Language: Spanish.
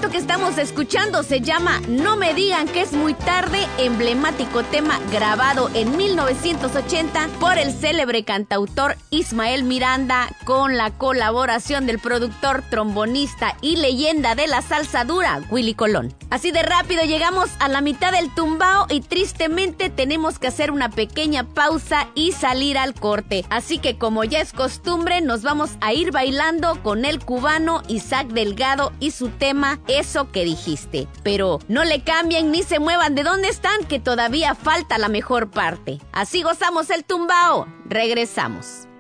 Esto que estamos escuchando se llama No me digan que es muy tarde, emblemático tema grabado en 1980 por el célebre cantautor Ismael Miranda con la colaboración del productor, trombonista y leyenda de la salsa dura, Willy Colón. Así de rápido llegamos a la mitad del tumbao y tristemente tenemos que hacer una pequeña pausa y salir al corte. Así que como ya es costumbre, nos vamos a ir bailando con el cubano Isaac Delgado y su tema Eso que dijiste. Pero no le cambien ni se muevan de donde están, que todavía falta la mejor parte. Así gozamos el tumbao. Regresamos.